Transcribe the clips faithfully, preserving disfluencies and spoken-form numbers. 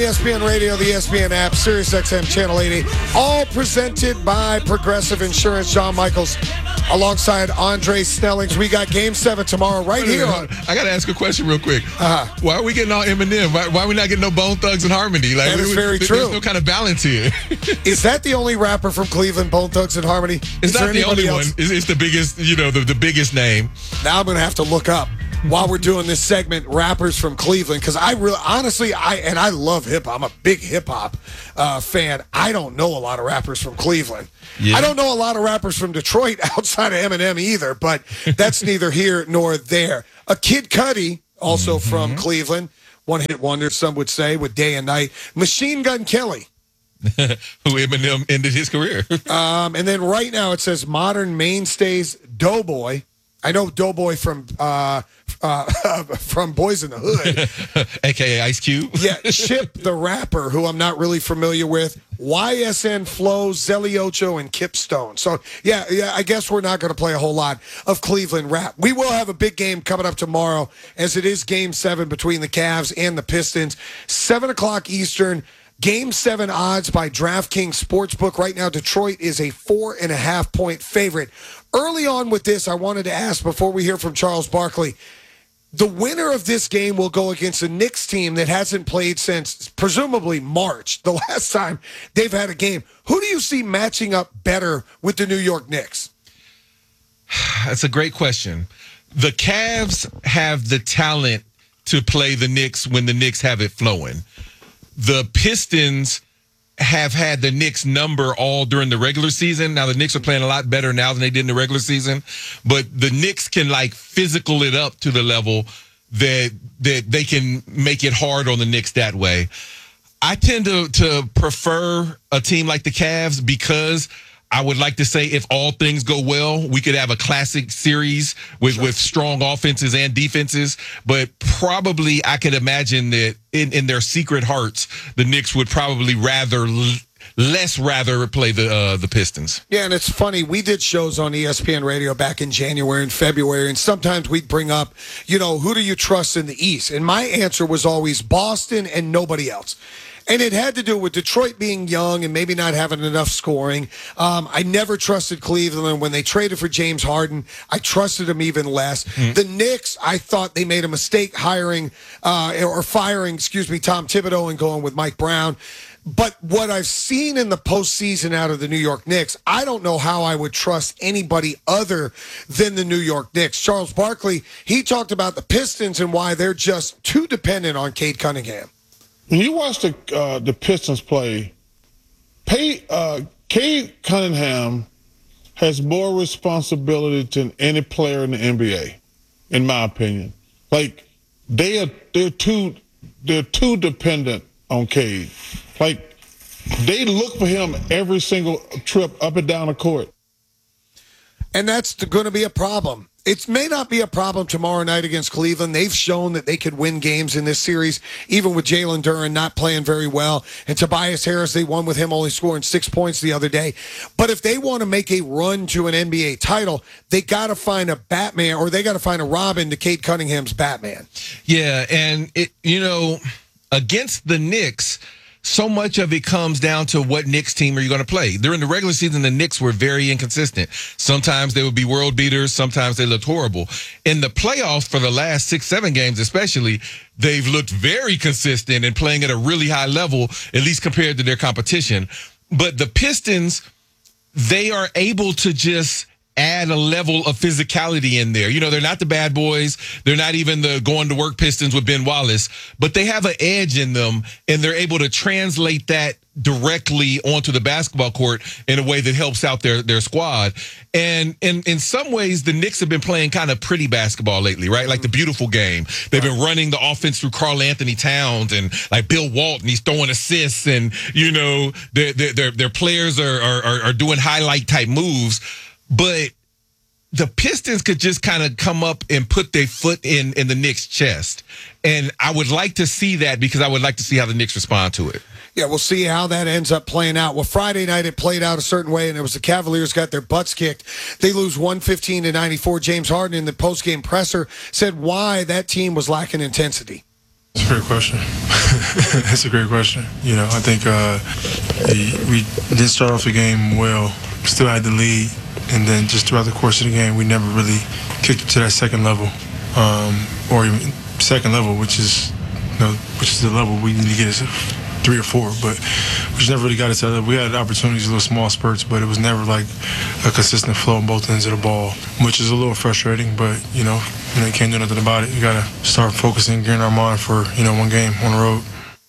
E S P N Radio, the E S P N app, SiriusXM Channel eighty, all presented by Progressive Insurance. John Michaels alongside Andre Snellings. We got Game seven tomorrow right here on... I got to ask a question real quick. Uh-huh. Why are we getting all Eminem? Why, why are we not getting no Bone Thugs and Harmony? Like, that is we, very there, true. There's no kind of balance here. Is that the only rapper from Cleveland, Bone Thugs and Harmony? It's is not the only else? one. It's, it's the biggest, you know, the, the biggest name. Now I'm going to have to look up while we're doing this segment, rappers from Cleveland, because I really, honestly, I and I love hip hop. I'm a big hip hop uh, fan. I don't know a lot of rappers from Cleveland. Yeah. I don't know a lot of rappers from Detroit outside of Eminem either, but that's neither here nor there. A Kid Cudi, also mm-hmm. from Cleveland, one-hit wonder, some would say, with Day and Night. Machine Gun Kelly. Who Eminem ended his career. um, and then right now it says modern mainstays, Doughboy. I know Doughboy from uh, uh, from Boys in the Hood. A K A Ice Cube. Yeah, Chip the Rapper, who I'm not really familiar with. Y S N Flow, Zelly Ocho, and Kip Stone. So, yeah, yeah, I guess we're not going to play a whole lot of Cleveland rap. We will have a big game coming up tomorrow, as it is Game seven between the Cavs and the Pistons. seven o'clock Eastern. Game seven odds by DraftKings Sportsbook. Right now, Detroit is a four and a half point favorite. Early on with this, I wanted to ask, before we hear from Charles Barkley, the winner of this game will go against a Knicks team that hasn't played since presumably March, the last time they've had a game. Who do you see matching up better with the New York Knicks? That's a great question. The Cavs have the talent to play the Knicks when the Knicks have it flowing. The Pistons have had the Knicks number all during the regular season. Now, the Knicks are playing a lot better now than they did in the regular season, but the Knicks can, like, physical it up to the level that that they can make it hard on the Knicks that way. I tend to, to prefer a team like the Cavs because I would like to say if all things go well, we could have a classic series with, sure. with strong offenses and defenses. But probably I could imagine that in, in their secret hearts, the Knicks would probably rather less rather play the uh, the Pistons. Yeah, and it's funny. We did shows on E S P N Radio back in January and February, and sometimes we'd bring up, you know, who do you trust in the East? And my answer was always Boston and nobody else. And it had to do with Detroit being young and maybe not having enough scoring. Um, I never trusted Cleveland. When they traded for James Harden, I trusted them even less. Mm-hmm. The Knicks, I thought they made a mistake hiring uh, or firing, excuse me, Tom Thibodeau and going with Mike Brown. But what I've seen in the postseason out of the New York Knicks, I don't know how I would trust anybody other than the New York Knicks. Charles Barkley, he talked about the Pistons and why they're just too dependent on Cade Cunningham. When you watch the uh, the Pistons play, pay, uh, Cade Cunningham has more responsibility than any player in the N B A, in my opinion. Like they are, they're too, they're too dependent on Cade. Like they look for him every single trip up and down the court. And that's going to be a problem. It may not be a problem tomorrow night against Cleveland. They've shown that they could win games in this series, even with Jalen Duren not playing very well. And Tobias Harris, they won with him only scoring six points the other day. But if they want to make a run to an N B A title, they got to find a Batman, or they got to find a Robin to Cade Cunningham's Batman. Yeah, and, it, you know, against the Knicks, so much of it comes down to what Knicks team are you going to play. During the regular season, the Knicks were very inconsistent. Sometimes they would be world beaters. Sometimes they looked horrible. In the playoffs for the last six, seven games especially, they've looked very consistent and playing at a really high level, at least compared to their competition. But the Pistons, they are able to just add a level of physicality in there. You know, they're not the bad boys. They're not even the going to work Pistons with Ben Wallace, but they have an edge in them, and they're able to translate that directly onto the basketball court in a way that helps out their, their squad. And in, in some ways, the Knicks have been playing kind of pretty basketball lately, right? Like the beautiful game. They've been running the offense through Karl Anthony Towns and like Bill Walton. He's throwing assists, and, you know, their, their, their players are, are, are doing highlight type moves. But the Pistons could just kind of come up and put their foot in, in the Knicks' chest. And I would like to see that because I would like to see how the Knicks respond to it. Yeah, we'll see how that ends up playing out. Well, Friday night it played out a certain way, and it was the Cavaliers got their butts kicked. They lose one fifteen to ninety-four. James Harden in the postgame presser said why that team was lacking intensity. That's a great question. That's a great question. You know, I think uh, we did start off the game well, still had the lead, and then just throughout the course of the game, we never really kicked it to that second level, um, or even second level, which is, you know, which is the level we need to get us three or four, but we just never really got it to that. We had opportunities, little small spurts, but it was never like a consistent flow on both ends of the ball, which is a little frustrating, but, you know, you know, you can't do nothing about it. You got to start focusing, gearing our mind for, you know, one game on the road.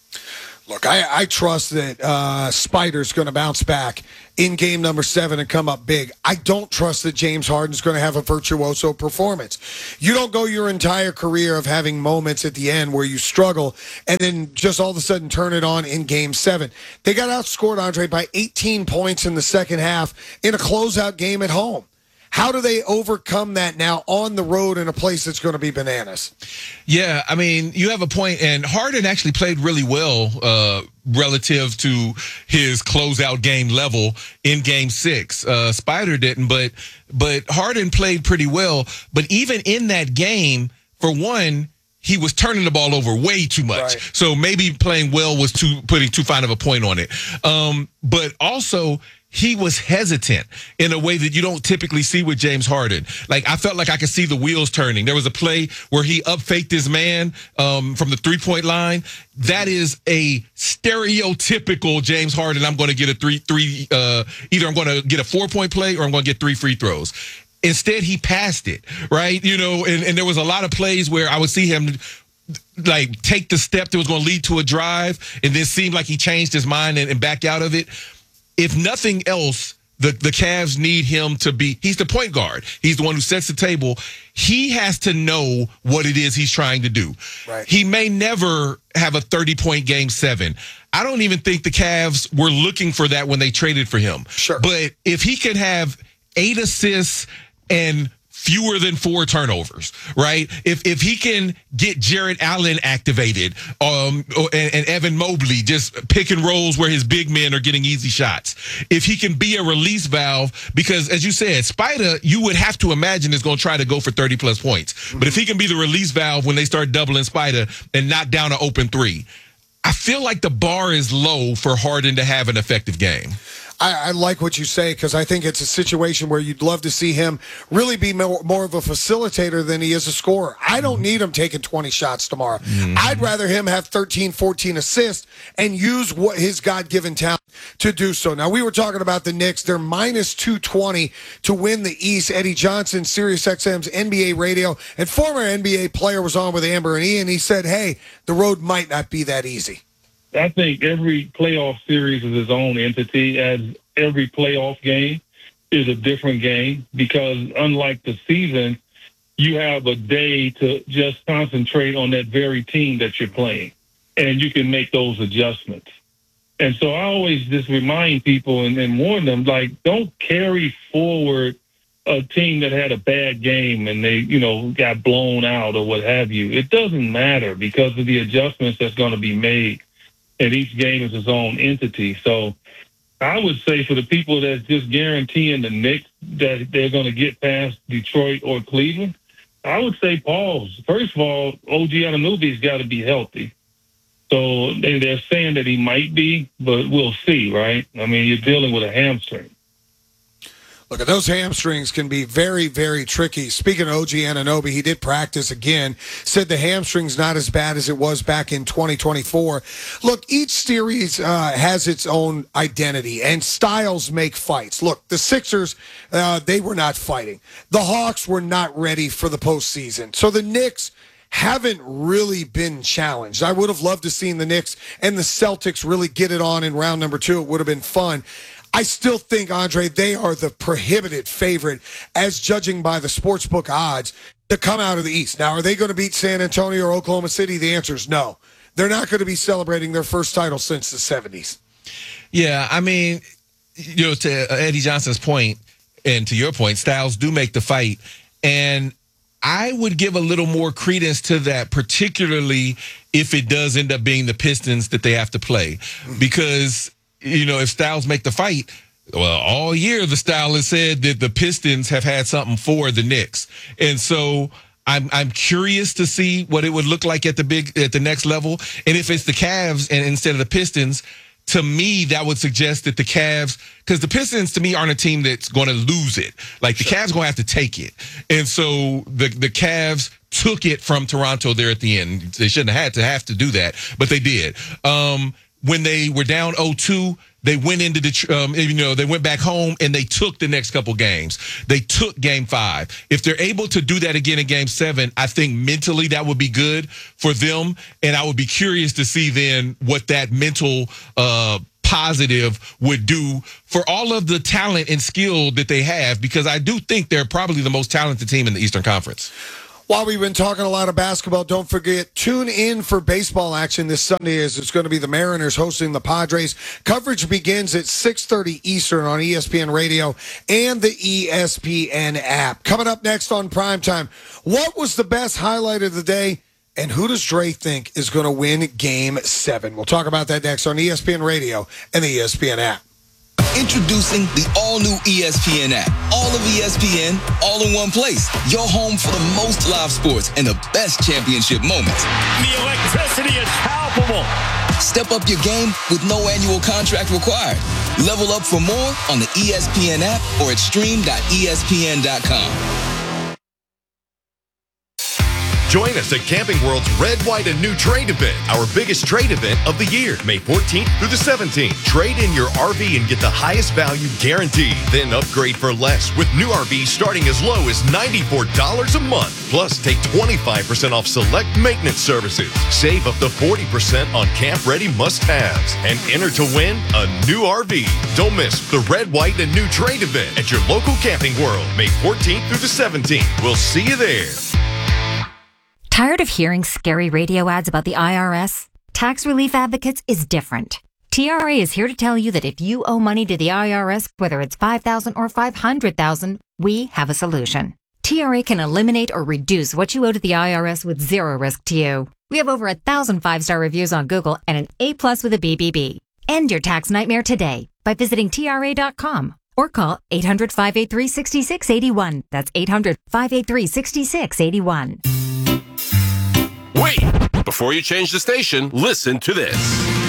Look, I, I trust that uh, Spider's going to bounce back in game number seven and come up big. I don't trust that James Harden's going to have a virtuoso performance. You don't go your entire career of having moments at the end where you struggle and then just all of a sudden turn it on in game seven. They got outscored, Andre, by eighteen points in the second half in a closeout game at home. How do they overcome that now on the road in a place that's going to be bananas? Yeah, I mean, you have a point, and Harden actually played really well uh, relative to his closeout game level in Game Six. Uh, Spider didn't, but but Harden played pretty well. But even in that game, for one, he was turning the ball over way too much. Right. So maybe playing well was too putting too fine of a point on it. Um, but also, he was hesitant in a way that you don't typically see with James Harden. Like, I felt like I could see the wheels turning. There was a play where he up-faked his man um, from the three-point line. That is a stereotypical James Harden. I'm going to get a three, three. Uh, either I'm going to get a four-point play or I'm going to get three free throws. Instead, he passed it, right? You know, and, and there was a lot of plays where I would see him like take the step that was going to lead to a drive and then seemed like he changed his mind and, and backed out of it. If nothing else, the, the Cavs need him to be, he's the point guard. He's the one who sets the table. He has to know what it is he's trying to do. Right. He may never have a thirty-point game seven. I don't even think the Cavs were looking for that when they traded for him. Sure. But if he can have eight assists and fewer than four turnovers, right? If if he can get Jarrett Allen activated, um, and, and Evan Mobley just pick and rolls where his big men are getting easy shots. If he can be a release valve, because as you said, Spider, you would have to imagine is going to try to go for thirty plus points. Mm-hmm. But if he can be the release valve when they start doubling Spider and knock down an open three, I feel like the bar is low for Harden to have an effective game. I, I like what you say because I think it's a situation where you'd love to see him really be more, more of a facilitator than he is a scorer. I don't need him taking twenty shots tomorrow. Mm-hmm. I'd rather him have thirteen, fourteen assists and use what his God-given talent to do so. Now, we were talking about the Knicks. They're minus two twenty to win the East. Eddie Johnson, SiriusXM's N B A radio and former N B A player, was on with Amber and Ian. He said, hey, the road might not be that easy. I think every playoff series is its own entity, as every playoff game is a different game, because unlike the season, you have a day to just concentrate on that very team that you're playing, and you can make those adjustments. And so I always just remind people and, and warn them, like, don't carry forward a team that had a bad game and they, you know, got blown out or what have you. It doesn't matter because of the adjustments that's going to be made. And each game is its own entity. So I would say for the people that's just guaranteeing the Knicks that they're going to get past Detroit or Cleveland, I would say pause. First of all, O G Anunoby's got to be healthy. So they, they're saying that he might be, but we'll see, right? I mean, you're dealing with a hamstring. Look, those hamstrings can be very, very tricky. Speaking of O G Anunoby, he did practice again, said the hamstring's not as bad as it was back in twenty twenty-four. Look, each series uh, has its own identity, and styles make fights. Look, the Sixers, uh, they were not fighting. The Hawks were not ready for the postseason. So the Knicks haven't really been challenged. I would have loved to seen the Knicks and the Celtics really get it on in round number two. It would have been fun. I still think, Andre, they are the prohibited favorite, as judging by the sportsbook odds, to come out of the East. Now, are they going to beat San Antonio or Oklahoma City? The answer is no. They're not going to be celebrating their first title since the seventies. Yeah, I mean, you know, to Eddie Johnson's point, and to your point, styles do make the fight. And I would give a little more credence to that, particularly if it does end up being the Pistons that they have to play. Because, you know, if styles make the fight, well, all year the style has said that the Pistons have had something for the Knicks. And so I'm I'm curious to see what it would look like at the big at the next level. And if it's the Cavs and instead of the Pistons, to me that would suggest that the Cavs, because the Pistons to me aren't a team that's going to lose it. Like the Cavs going to have to take it, and so the the Cavs took it from Toronto there at the end. They shouldn't have had to have to do that, but they did. Um, when they were down oh two. They went into the, um, you know, they went back home and they took the next couple games. They took game five. If they're able to do that again in game seven, I think mentally that would be good for them. And I would be curious to see then what that mental uh, positive would do for all of the talent and skill that they have, because I do think they're probably the most talented team in the Eastern Conference. While we've been talking a lot of basketball, don't forget, tune in for baseball action this Sunday as it's going to be the Mariners hosting the Padres. Coverage begins at six thirty Eastern on E S P N Radio and the E S P N app. Coming up next on Primetime, what was the best highlight of the day, and who does Dre think is going to win Game seven? We'll talk about that next on E S P N Radio and the E S P N app. Introducing the all-new E S P N app. All of E S P N, all in one place. Your home for the most live sports and the best championship moments. The electricity is palpable. Step up your game with no annual contract required. Level up for more on the E S P N app or at stream dot E S P N dot com. Join us at Camping World's Red, White, and New Trade event, our biggest trade event of the year, May fourteenth through the seventeenth. Trade in your R V and get the highest value guaranteed. Then upgrade for less with new R Vs starting as low as ninety-four dollars a month. Plus, take twenty-five percent off select maintenance services. Save up to forty percent on camp-ready must-haves. And enter to win a new R V. Don't miss the Red, White, and New Trade event at your local Camping World, May fourteenth through the seventeenth. We'll see you there. Tired of hearing scary radio ads about the I R S? Tax Relief Advocates is different. T R A is here to tell you that if you owe money to the I R S, whether it's five thousand dollars or five hundred thousand dollars, we have a solution. T R A can eliminate or reduce what you owe to the I R S with zero risk to you. We have over a thousand five-star reviews on Google and an A plus with a B B B. End your tax nightmare today by visiting T R A dot com or call eight hundred, five eight three, six six eight one. That's eight hundred, five eight three, six six eight one. Wait! Before you change the station, listen to this.